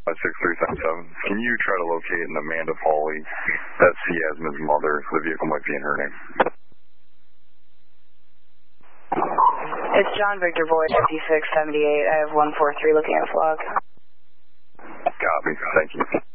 6377. Can you try to locate an Amanda Pauley? That's Yasmin's mother. The vehicle might be in her name. It's John Victor Boyd, 5678. I have 143 looking at the log. Copy. Thank you.